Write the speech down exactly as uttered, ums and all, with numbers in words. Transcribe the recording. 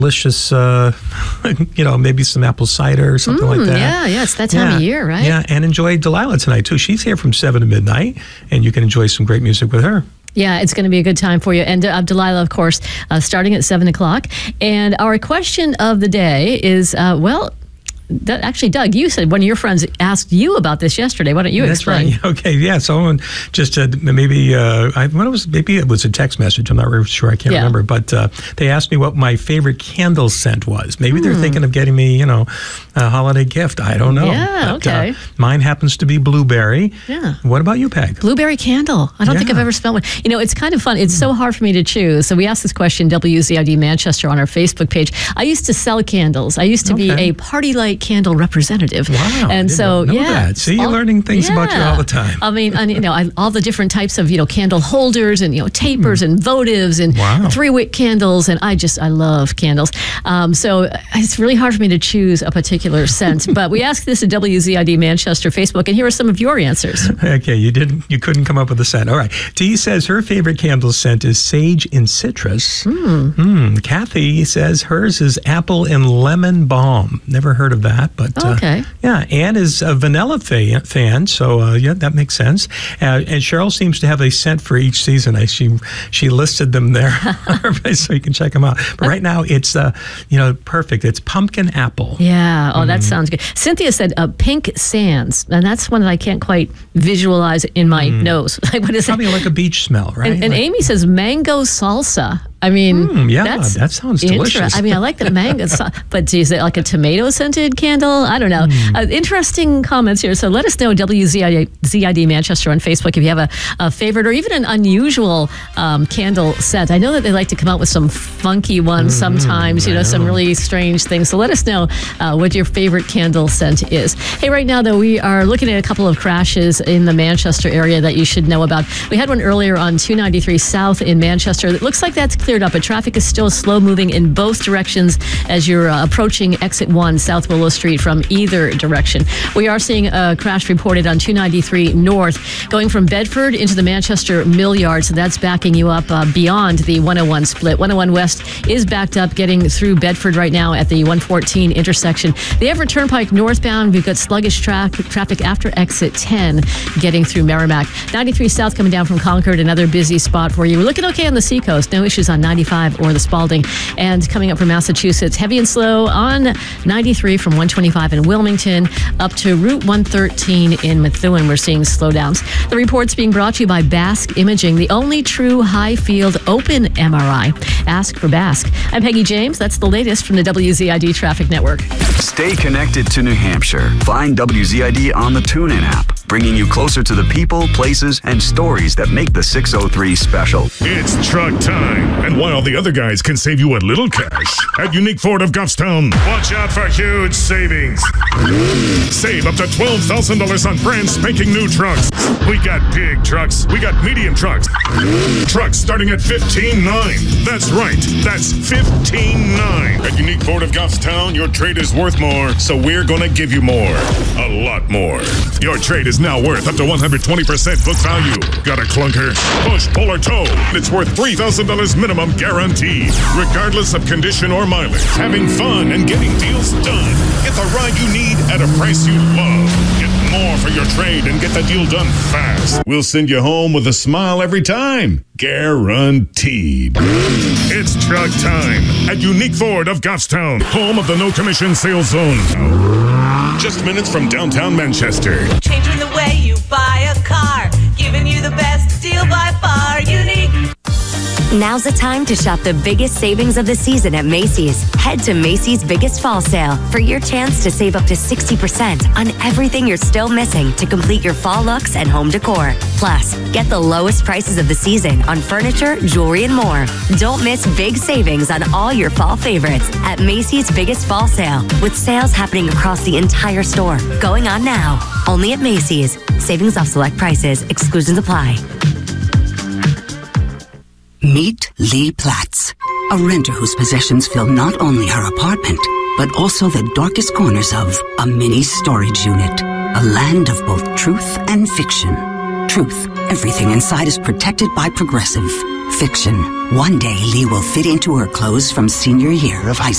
delicious, uh, you know, maybe some apple cider or something mm, like that. Yeah, yeah, it's that time yeah. of year, right? Yeah, and enjoy Delilah tonight, too. She's here from seven to midnight, and you can enjoy some great music with her. Yeah, it's going to be a good time for you. And uh, Delilah, of course, uh, starting at seven o'clock. And our question of the day is, uh, well... That, actually, Doug, you said one of your friends asked you about this yesterday. Why don't you That's explain? Right. Okay, yeah. Someone just uh, maybe uh, I, what it was maybe it was a text message. I'm not really sure. I can't yeah. remember. But uh, they asked me what my favorite candle scent was. Maybe hmm. they're thinking of getting me, you know, a holiday gift. I don't know. Yeah. But, okay. Uh, mine happens to be blueberry. Yeah. What about you, Peg? Blueberry candle. I don't yeah. think I've ever smelled one. You know, it's kind of fun. It's so hard for me to choose. So we asked this question, W Z I D Manchester, on our Facebook page. I used to sell candles. I used to okay. be a party light candle representative. Wow, and so know yeah, that. See, you're all, learning things yeah. about you all the time. I mean, and, you know, I, all the different types of you know candle holders and you know tapers mm. and votives and wow. three wick candles, and I just I love candles. Um, so it's really hard for me to choose a particular scent. But we asked this at W Z I D Manchester Facebook, and here are some of your answers. Okay, you didn't, you couldn't come up with a scent. All right, Dee says her favorite candle scent is sage and citrus. Mm. Mm. Kathy says hers is apple and lemon balm. Never heard of that, but uh, okay. Yeah, Anne is a vanilla fa- fan, so uh, yeah, that makes sense. Uh, and Cheryl seems to have a scent for each season. I she she listed them there, so you can check them out. But right now, it's uh, you know perfect. It's pumpkin apple. Yeah. Oh, mm. that sounds good. Cynthia said uh, pink sands, and that's one that I can't quite visualize in my mm. nose. Like what is Probably that? like a beach smell, right? And, and like, Amy says mango salsa. I mean, mm, yeah, that's that sounds inter- delicious. I mean, I like the mango, but is it like a tomato scented candle? I don't know. Mm. Uh, interesting comments here. So let us know, W Z I D Manchester on Facebook, if you have a, a favorite or even an unusual um, candle scent. I know that they like to come out with some funky ones mm, sometimes, you know, know, some really strange things. So let us know uh, what your favorite candle scent is. Hey, right now, though, we are looking at a couple of crashes in the Manchester area that you should know about. We had one earlier on two ninety-three South in Manchester. It looks like that's clear up, but traffic is still slow moving in both directions as you're uh, approaching exit one South Willow Street from either direction. We are seeing a crash reported on two ninety-three North going from Bedford into the Manchester Mill Yard, so that's backing you up uh, beyond the one oh one split. one oh one West is backed up getting through Bedford right now at the one fourteen intersection. The Everett Turnpike northbound, we've got sluggish tra- traffic after exit ten getting through Merrimack. ninety-three South coming down from Concord, another busy spot for you. We're looking okay on the Seacoast, no issues on ninety-five or the Spalding. And coming up from Massachusetts, heavy and slow on ninety-three from one twenty-five in Wilmington up to Route one thirteen in Methuen. We're seeing slowdowns. The report's being brought to you by Basque Imaging, the only true high-field open M R I. Ask for Basque. I'm Peggy James. That's the latest from the W Z I D Traffic Network. Stay connected to New Hampshire. Find W Z I D on the TuneIn app, bringing you closer to the people, places, and stories that make the six oh three special. It's truck time. And while the other guys can save you a little cash, at Unique Ford of Goffstown, watch out for huge savings. Save up to twelve thousand dollars on brand spanking new trucks. We got big trucks. We got medium trucks. Trucks starting at fifteen nine. That's right. That's fifteen nine. At Unique Ford of Goffstown, your trade is worth more, so we're going to give you more. A lot more. Your trade is now worth up to one hundred twenty percent book value. Got a clunker? Push, pull, or tow. It's worth three thousand dollars minimum guaranteed, regardless of condition or mileage. Having fun and getting deals done. Get the ride you need at a price you love. Get more for your trade and get the deal done fast. We'll send you home with a smile every time. Guaranteed. It's truck time at Unique Ford of Goffstown, home of the no commission sales zone. Just minutes from downtown Manchester. Changing the way you buy a car, giving you the best deal by far. Unique. Now's the time to shop the biggest savings of the season at Macy's. Head to Macy's Biggest Fall Sale for your chance to save up to sixty percent on everything you're still missing to complete your fall looks and home decor. Plus, get the lowest prices of the season on furniture, jewelry, and more. Don't miss big savings on all your fall favorites at Macy's Biggest Fall Sale, with sales happening across the entire store. Going on now. Only at Macy's. Savings off select prices. Exclusions apply. Meet Lee Platts, a renter whose possessions fill not only her apartment, but also the darkest corners of a mini storage unit, a land of both truth and fiction. Truth. Everything inside is protected by Progressive. Fiction. One day Lee will fit into her clothes from senior year of high school.